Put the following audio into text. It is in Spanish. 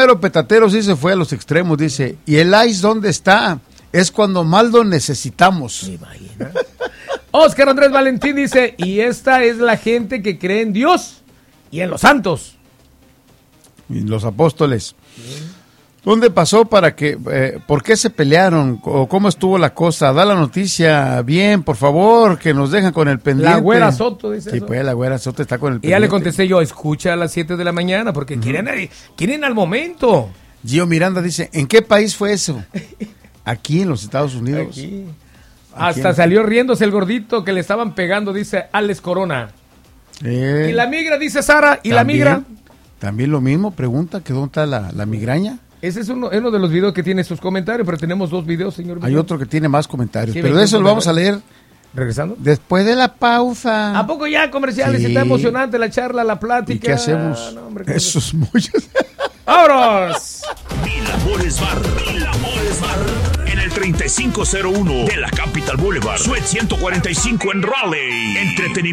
mero petatero sí se fue a los extremos, dice. ¿Y el ICE dónde está? Es cuando más lo necesitamos. ¿Me imaginas? Oscar Andrés Valentín dice, y esta es la gente que cree en Dios y en los santos. Y los apóstoles. ¿Dónde pasó para que, por qué se pelearon o cómo estuvo la cosa? Da la noticia bien, por favor, que nos dejan con el pendiente. La Güera Soto dice sí, eso. pues la Güera Soto está con el pendiente. Y ya le contesté yo, escucha a las 7 de la mañana porque quieren al momento. Gio Miranda dice, ¿en qué país fue eso? Aquí en los Estados Unidos. Aquí. Hasta salió riéndose el gordito que le estaban pegando, dice Alex Corona. Y la migra, dice Sara, y también, la migra. También lo mismo, pregunta que dónde está la migraña. Ese es uno de los videos que tiene sus comentarios, pero tenemos 2 videos, señor. Hay otro que tiene más comentarios, Sí, pero de eso lo vamos a leer. ¿Regresando? Después de la pausa. ¿A poco ya comerciales? Sí. Está emocionante la charla, la plática. ¿Y qué hacemos? No, hombre, Eso es mucho. ¡Vámonos! Mil Amores Bar. En el 3501 de la Capital Boulevard. Suite 145 en Raleigh. Entretenimiento